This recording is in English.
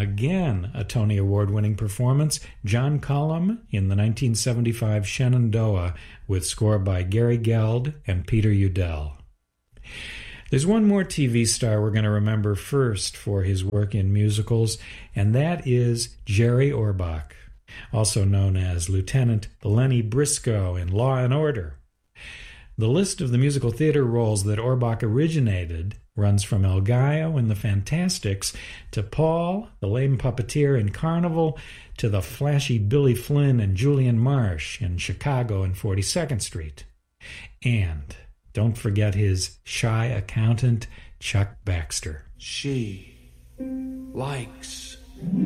again a Tony Award-winning performance, John Cullum in the 1975 Shenandoah, with score by Gary Geld and Peter Udell. There's one more TV star we're going to remember first for his work in musicals, and that is Jerry Orbach, also known as Lieutenant Lenny Briscoe in Law and Order. The list of the musical theater roles that Orbach originated runs from El Gallo in The Fantastics to Paul, the lame puppeteer in Carnival, to the flashy Billy Flynn and Julian Marsh in Chicago and 42nd Street. And don't forget his shy accountant, Chuck Baxter. She likes